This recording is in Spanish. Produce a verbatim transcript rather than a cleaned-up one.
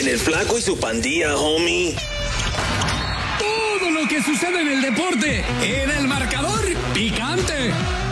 En el Flaco y su pandilla, homie. Todo lo que sucede en el deporte en El Marcador Picante.